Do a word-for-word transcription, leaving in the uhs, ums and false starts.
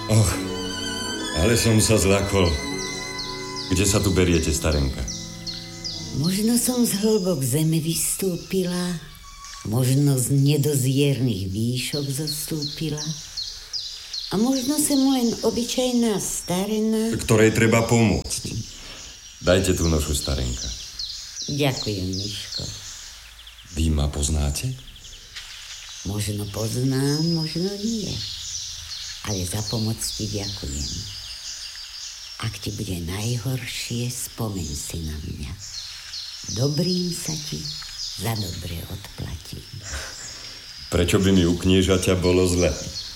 Och, ale som sa zľakol. Kde sa tu beriete, starenka? Možno som z hlbok zeme vystúpila, možno z nedoziernych výšok zostúpila a možno som len obyčajná starena, ktorej treba pomôcť. Dajte tú nošu, starenka. Ďakujem, Miško. Vy ma poznáte? Možno poznám, možno nie. Ale za pomoc ti ďakujem. Ak ti bude najhoršie, spomeň si na mňa. Dobrým sa ti za dobre odplatím. Prečo by mi u kniežaťa bolo zle?